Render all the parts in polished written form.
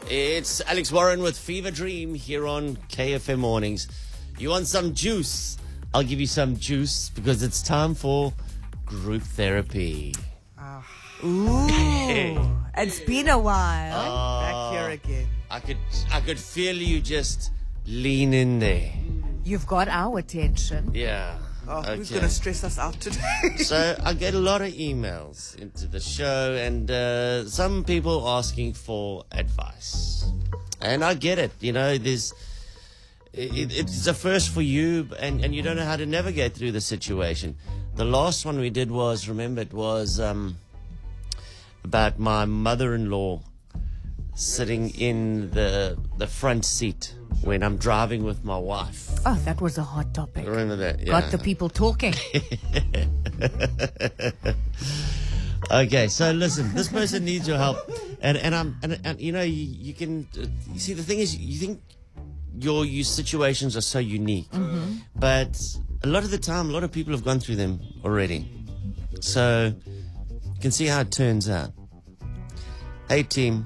It's Alex Warren with Fever Dream here on KFM Mornings. You want some juice? I'll give you some juice because it's time for group therapy. Ooh, it's been a while. Back here again. I could feel you just lean in there. You've got our attention. Yeah. Oh, who's going to stress us out today? So I get a lot of emails into the show and some people asking for advice. And I get it. You know, it's a first for you and you don't know how to navigate through the situation. The last one we did was, remember, it was about my mother-in-law sitting in the front seat when I'm driving with my wife. Oh, that was a hot topic. Remember that? Yeah. Got the people talking. Okay, so listen, this person needs your help, and you know you can you see the thing is you think your situations are so unique, but a lot of the time a lot of people have gone through them already, so you can see how it turns out. Hey team,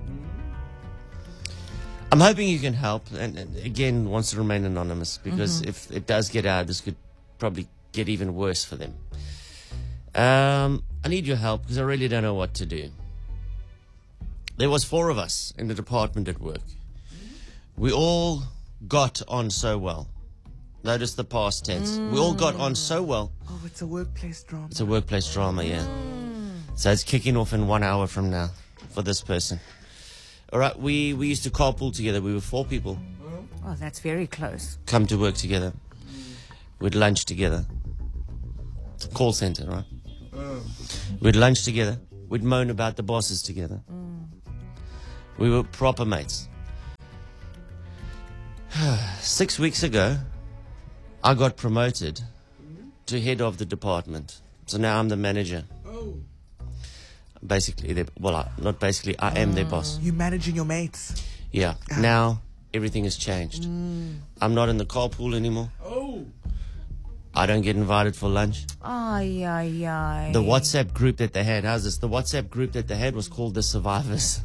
I'm hoping you can help, and again wants to remain anonymous because if it does get out, this could probably get even worse for them. I need your help because I really don't know what to do. There was 4 of us in the department at work. We all got on so well. Notice the past tense. We all got on so well. Oh, it's a workplace drama. It's a workplace drama, yeah. So it's kicking off in 1 hour from now for this person. All right, we used to carpool together. We were 4 people. Oh, that's very close. Come to work together. We'd lunch together. It's a call center, right? We'd lunch together. We'd moan about the bosses together. We were proper mates. 6 weeks ago, I got promoted to head of the department. So now I'm the manager. Basically, not basically, I am their boss. You managing your mates. Yeah. Now, everything has changed. I'm not in the carpool anymore. I don't get invited for lunch. Ay. The WhatsApp group that they had, how's this? The WhatsApp group that they had was called The Survivors.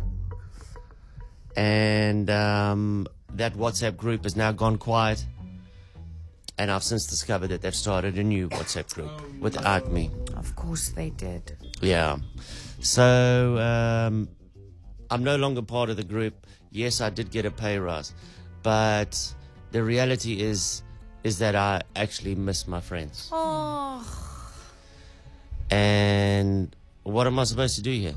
And that WhatsApp group has now gone quiet. And I've since discovered that they've started a new WhatsApp group without me. Of course they did. Yeah. So I'm no longer part of the group. Yes, I did get a pay rise. But the reality is that I actually miss my friends. Oh. And what am I supposed to do here?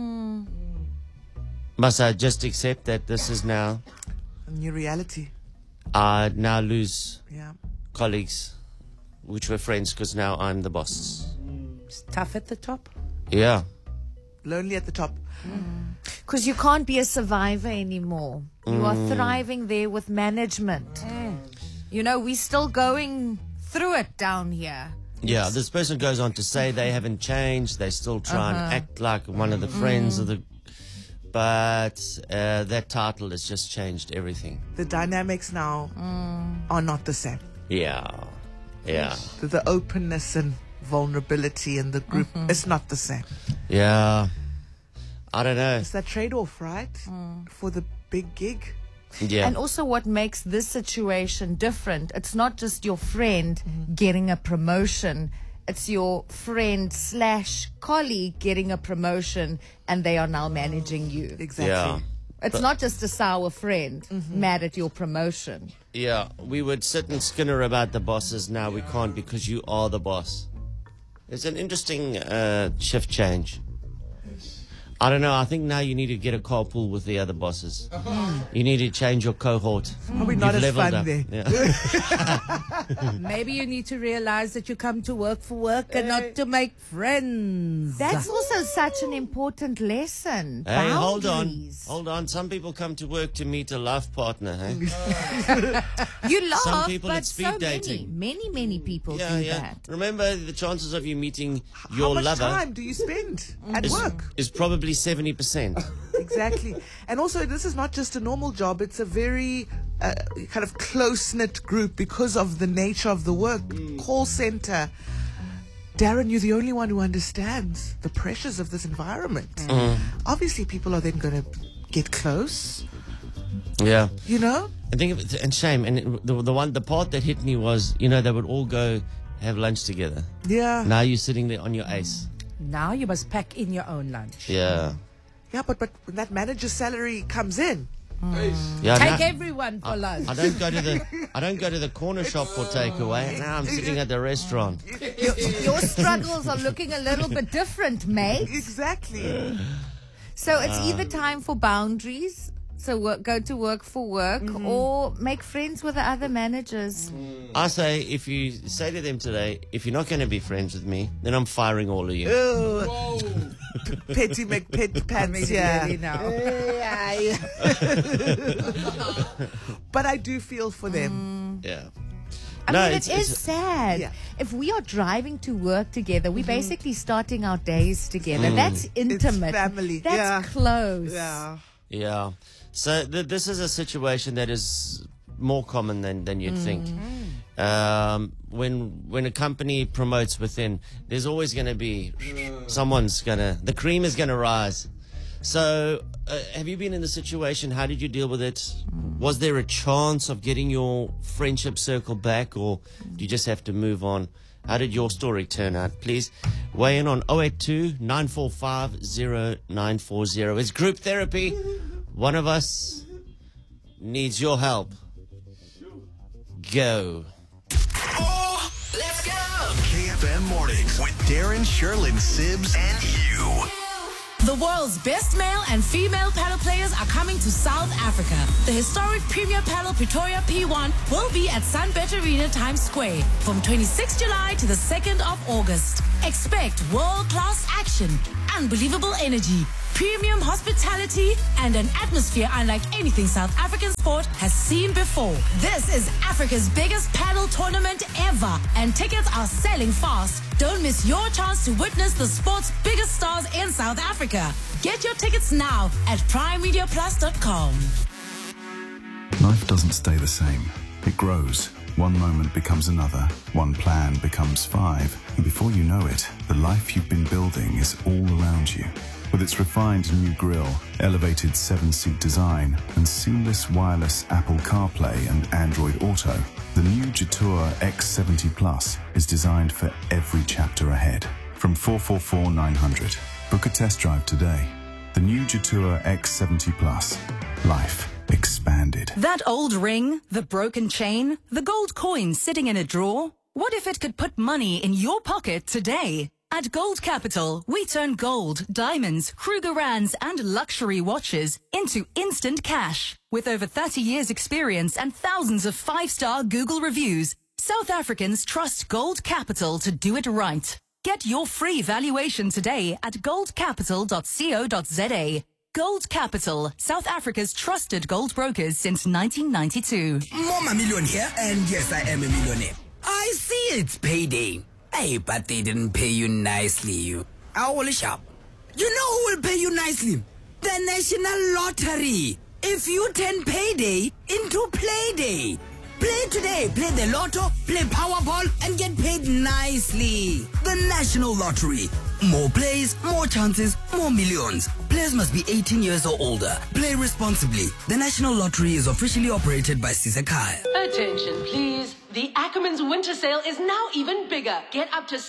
Must I just accept that this is now... A new reality. I now lose Yeah. colleagues, which were friends, because now I'm the boss. It's tough at the top. Yeah. Lonely at the top. Because you can't be a survivor anymore. You are thriving there with management. You know, we're still going through it down here. Yeah, this person goes on to say they haven't changed. They still try and act like one of the friends of the... But that title has just changed everything. The dynamics now are not the same. Yeah. Yeah. The openness and vulnerability in the group is not the same. Yeah. I don't know. It's that trade-off, right? For the big gig. Yeah. And also what makes this situation different, it's not just your friend getting a promotion. It's your friend / colleague getting a promotion and they are now managing you. Exactly. Yeah. It's not just a sour friend mad at your promotion. Yeah. We would sit and skinner about the bosses. Now we can't because you are the boss. It's an interesting shift change. I don't know. I think now you need to get a carpool with the other bosses. You need to change your cohort. Probably not You've as leveled fun up. there. Yeah. Maybe you need to realize that you come to work for work and not to make friends. That's also such an important lesson. Hey, hold Boundaries. on. Some people come to work to meet a life partner. Hey? You laugh, Some people but it's speed so dating. many people Yeah, do yeah. that. Remember, the chances of you meeting How your much lover time do you spend at work? is probably 70%. Exactly. And also, this is not just a normal job. It's a very kind of close-knit group because of the nature of the work. Call center. Darren, you're the only one who understands the pressures of this environment. Obviously, people are then going to get close. Yeah. You know? I think, and shame. And the part that hit me was, they would all go have lunch together. Yeah. Now you're sitting there on your ace. Now you must pack in your own lunch. Yeah. Yeah, but when that manager's salary comes in, Yeah. Take now- everyone for lunch. I don't go to the corner shop for takeaway. Now I'm sitting at the restaurant. Your struggles are looking a little bit different, mate. exactly. So it's either time for boundaries, so go to work for work, or make friends with the other managers. I say, if you say to them today, if you're not going to be friends with me, then I'm firing all of you. Oh, Petty McPet pants, yeah. Really now. But I do feel for them. Yeah. I No, mean, it's- it is it's- sad. Yeah. If we are driving to work together, we're basically starting our days together. That's intimate. family. That's Yeah. close. Yeah. Yeah. So this is a situation that is more common than you'd think. When a company promotes within, there's always going to be the cream is going to rise. So have you been in the situation? How did you deal with it? Was there a chance of getting your friendship circle back, or do you just have to move on? How did your story turn out? Please weigh in on 082-945-0940. It's group therapy. One of us needs your help. Go. Oh, let's go! KFM Mornings with Darren, Sherlyn, Sibbs, and you. The world's best male and female paddle players are coming to South Africa. The historic Premier Paddle Pretoria P1 will be at Sunbet Arena Times Square from 26 July to the 2nd of August. Expect world-class action, unbelievable energy, premium hospitality, and an atmosphere unlike anything South African sport has seen before. This is Africa's biggest paddle tournament ever, and tickets are selling fast. Don't miss your chance to witness the sport's biggest stars in South Africa. Get your tickets now at primemediaplus.com. Life doesn't stay the same. It grows. One moment becomes another. One plan becomes 5. And before you know it, the life you've been building is all around you. With its refined new grille, elevated 7-seat design, and seamless wireless Apple CarPlay and Android Auto, the new Jetour X70 Plus is designed for every chapter ahead. From 444-900. Book a test drive today. The new Jetour X70 Plus. Life expanded. That old ring, the broken chain, the gold coin sitting in a drawer. What if it could put money in your pocket today? At Gold Capital, we turn gold, diamonds, Krugerrands, and luxury watches into instant cash. With over 30 years experience and thousands of 5-star Google reviews, South Africans trust Gold Capital to do it right. Get your free valuation today at goldcapital.co.za. Gold Capital, South Africa's trusted gold brokers since 1992. Mama Million here, and yes, I am a millionaire. I see it's payday. Hey, but they didn't pay you nicely, you. Owl shop. You know who will pay you nicely? The National Lottery. If you turn payday into playday. Play today, play the lotto, play Powerball, and get paid nicely. The National Lottery. More plays, more chances, more millions. Players must be 18 years or older. Play responsibly. The National Lottery is officially operated by Sisakai. Attention, please. The Ackermans winter sale is now even bigger. Get up to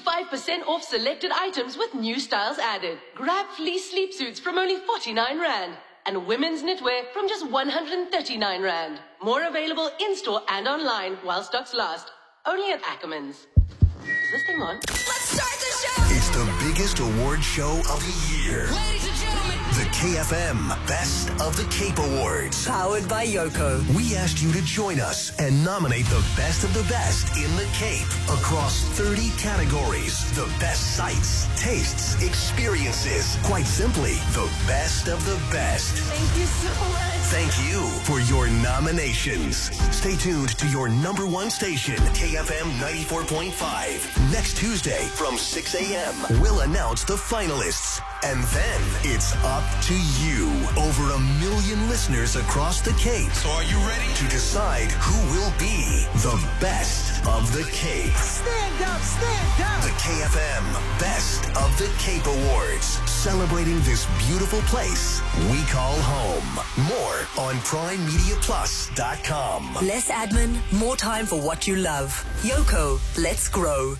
75% off selected items with new styles added. Grab fleece sleep suits from only 49 Rand. And women's knitwear from just 139 Rand. More available in-store and online while stocks last. Only at Ackermans. Is this thing on? Let's start the show! It's the biggest award show of the year. Ladies and gentlemen, The KFM Best of the Cape Awards. powered by Yoko. We asked you to join us and nominate the best of the best in the Cape across 30 categories. The best sights, tastes, experiences. Quite simply, the best of the best. Thank you so much. Thank you for your nominations. Stay tuned to your number one station, KFM 94.5. Next Tuesday from 6 a.m., we'll announce the finalists. And then it's up to you. Over 1 million listeners across the Cape. So are you ready to decide who will be the best of the Cape? Stand up, stand up. The KFM Best of the Cape Awards. Celebrating this beautiful place we call home. More on PrimeMediaPlus.com. Less admin, more time for what you love. Yoko, let's grow.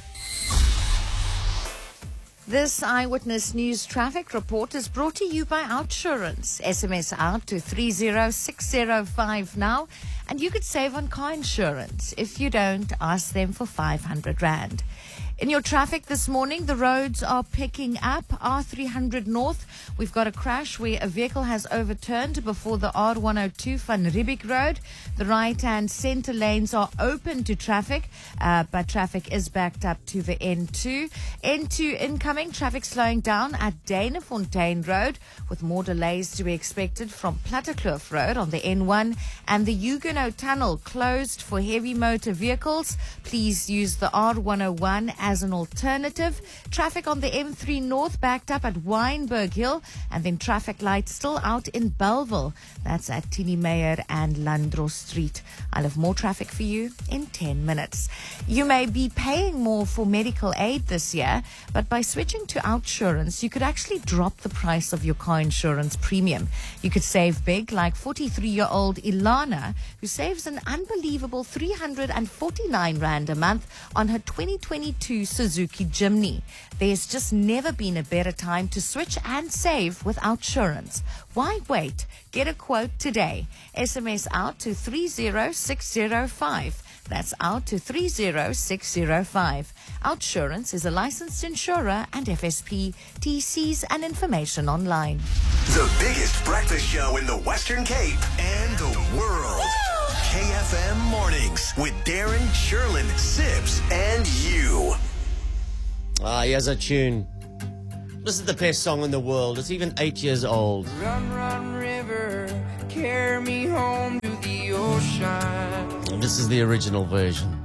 This Eyewitness News traffic report is brought to you by Outsurance. SMS out to 30605 now, and you could save on car insurance. If you don't, ask them for 500 Rand. In your traffic this morning, the roads are picking up. R300 North, we've got a crash where a vehicle has overturned before the R102 Van Riebeek Road. The right and center lanes are open to traffic, but traffic is backed up to the N2. N2 incoming, traffic slowing down at Danafontein Road, with more delays to be expected from Plattekloof Road on the N1, and the Huguenot Tunnel closed for heavy motor vehicles. Please use the R101 as an alternative. Traffic on the M3 North backed up at Wynberg Hill, and then traffic lights still out in Bellville. That's at Tini Meyer and Landro Street. I'll have more traffic for you in 10 minutes. You may be paying more for medical aid this year, but by switching to Outsurance, you could actually drop the price of your car insurance premium. You could save big, like 43-year-old Ilana, who saves an unbelievable 349 Rand a month on her 2022 Suzuki Jimny. There's just never been a better time to switch and save with Outsurance. Why wait? Get a quote today. SMS out to 30605. That's out to 30605. Outsurance is a licensed insurer and FSP. TCs and information online. The biggest breakfast show in the Western Cape and the world. KFM Mornings with Darren, Sherlin, Sibs, and you. Here's a tune. This is the best song in the world. It's even 8 years old. Run, run, river, carry me home to the ocean. This is the original version.